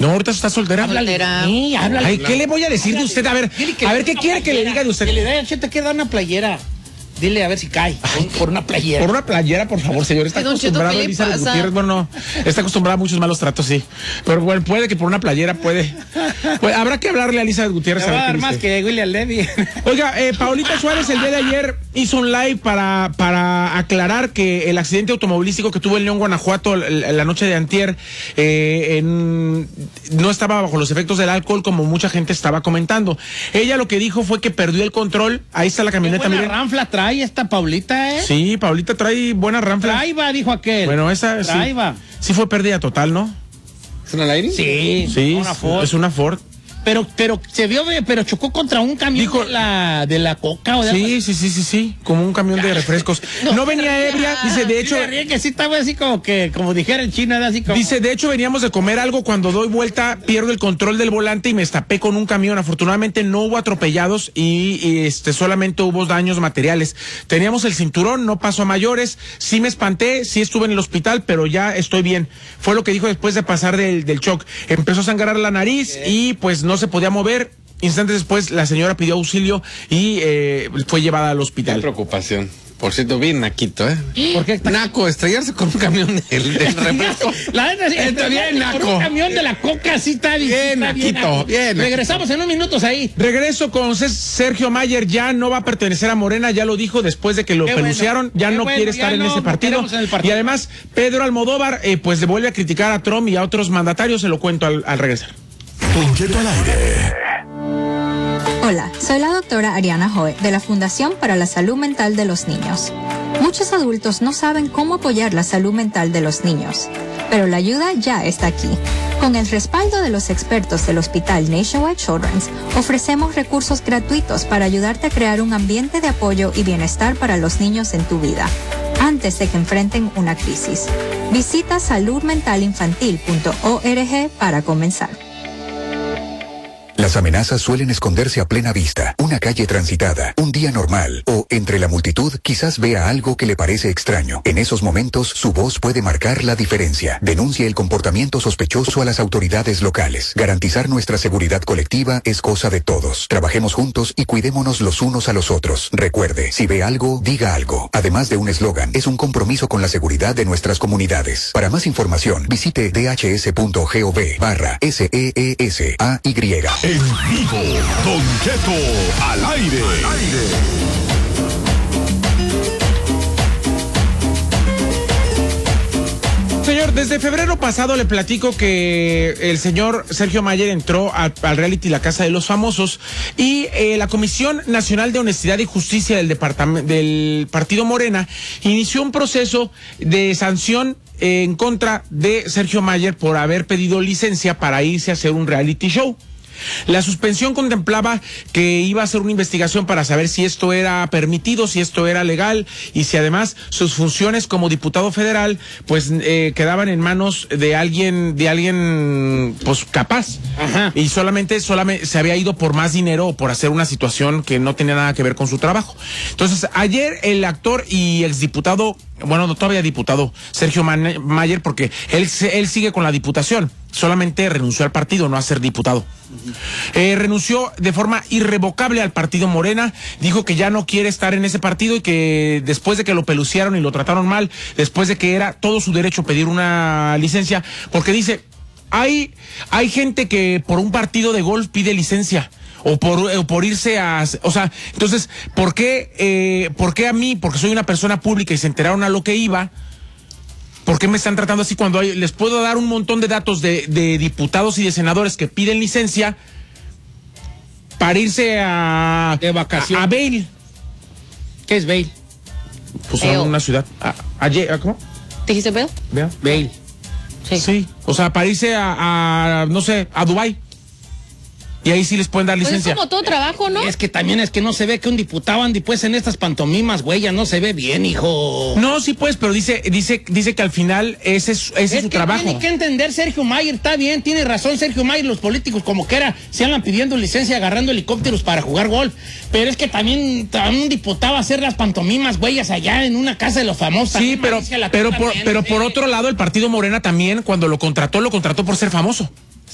No, ahorita está soltera. Háblale. Sí, háblale. Ay, ¿qué le voy a decir de usted? A ver, ¿qué quiere que le diga de usted? Que le dé a Cheto que da una playera. Dile a ver si cae por una playera. Por una playera, por favor, señor. Está acostumbrado Elizabeth Gutiérrez. Bueno, está acostumbrada a muchos malos tratos, sí. Pero bueno, puede que por una playera puede. Habrá que hablarle a Elizabeth Gutiérrez. Le va a dar más que William Levy. Oiga, Paulita Suárez el día de ayer hizo un live para aclarar que el accidente automovilístico que tuvo en León, Guanajuato, la noche de antier, no estaba bajo los efectos del alcohol como mucha gente estaba comentando. Ella lo que dijo fue que perdió el control. Ahí está la camioneta. Buena ranfla trae esta Paulita, ¿eh? Sí, Paulita trae buena ranfla. Traiva, dijo aquel. Bueno, esa sí fue pérdida total, ¿no? ¿Es una Lightning? Sí, una Ford. Es una Ford. Pero se vio, pero chocó contra un camión de la Coca. ¿O de sí, como un camión de refrescos. No venía ebria, dice, de hecho... que sí estaba así como dijera el chino, era así como... Dice, de hecho veníamos de comer algo, cuando doy vuelta pierdo el control del volante y me estapé con un camión. Afortunadamente no hubo atropellados y solamente hubo daños materiales. Teníamos el cinturón, no pasó a mayores, sí me espanté, sí estuve en el hospital, pero ya estoy bien. Fue lo que dijo después de pasar del shock. Empezó a sangrar la nariz y pues no se podía mover. Instantes después la señora pidió auxilio y fue llevada al hospital. Qué preocupación. Por cierto, bien naquito, ¿eh? ¿Por qué? Naco, estrellarse con un camión del refresco. La neta sí, está bien naco. Por un camión de la Coca sí está bien naquito, bien. Regresamos en unos minutos ahí. Regreso con Sergio Mayer, ya no va a pertenecer a Morena, ya lo dijo después de que lo peluciaron, ya no quiere estar en ese partido. Y además, Pedro Almodóvar, pues le vuelve a criticar a Trump y a otros mandatarios, se lo cuento al regresar. Don Cheto al aire. Hola, soy la doctora Ariana Joe de la Fundación para la Salud Mental de los Niños. Muchos adultos no saben cómo apoyar la salud mental de los niños, pero la ayuda ya está aquí. Con el respaldo de los expertos del Hospital Nationwide Children's, ofrecemos recursos gratuitos para ayudarte a crear un ambiente de apoyo y bienestar para los niños en tu vida, antes de que enfrenten una crisis. Visita saludmentalinfantil.org para comenzar. Las amenazas suelen esconderse a plena vista, una calle transitada, un día normal, o entre la multitud quizás vea algo que le parece extraño. En esos momentos, su voz puede marcar la diferencia. Denuncie el comportamiento sospechoso a las autoridades locales. Garantizar nuestra seguridad colectiva es cosa de todos. Trabajemos juntos y cuidémonos los unos a los otros. Recuerde, si ve algo, diga algo. Además de un eslogan, es un compromiso con la seguridad de nuestras comunidades. Para más información, visite dhs.gov/SEESAY. En vivo, Don Cheto al aire. Señor, desde febrero pasado le platico que el señor Sergio Mayer entró al reality La Casa de los Famosos y la Comisión Nacional de Honestidad y Justicia del Partido Morena inició un proceso de sanción en contra de Sergio Mayer por haber pedido licencia para irse a hacer un reality show. La suspensión contemplaba que iba a hacer una investigación para saber si esto era permitido, si esto era legal y si además sus funciones como diputado federal pues quedaban en manos de alguien pues capaz. Ajá. Y solamente se había ido por más dinero o por hacer una situación que no tenía nada que ver con su trabajo. Entonces ayer el actor y exdiputado, bueno, no todavía diputado, Sergio Mayer, porque él sigue con la diputación, solamente renunció al partido, no a ser diputado. Renunció de forma irrevocable al partido Morena, dijo que ya no quiere estar en ese partido y que después de que lo peluciaron y lo trataron mal, después de que era todo su derecho pedir una licencia, porque dice, hay gente que por un partido de golf pide licencia. O por irse a... O sea, entonces, ¿por qué a mí, porque soy una persona pública y se enteraron a lo que iba, por qué me están tratando así cuando les puedo dar un montón de datos de diputados y de senadores que piden licencia para irse de vacaciones a Vail? ¿Qué es Vail? Pues a una ciudad. ¿Cómo? ¿Te dijiste Vail? Vail. Sí. O sea, para irse no sé, a Dubái. Y ahí sí les pueden dar licencia. Pues es como todo trabajo, ¿no? Es que también es que no se ve que un diputado ande pues en estas pantomimas, güey, ya no se ve bien, hijo. No, sí pues, pero dice que al final ese es su trabajo. Tiene que entender Sergio Mayer, está bien, tiene razón Sergio Mayer, los políticos como quiera se andan pidiendo licencia, agarrando helicópteros para jugar golf, pero es que también un diputado hacer las pantomimas, güeyas, allá en una casa de los famosos. Sí, pero por otro lado, el partido Morena también, cuando lo contrató por ser famoso.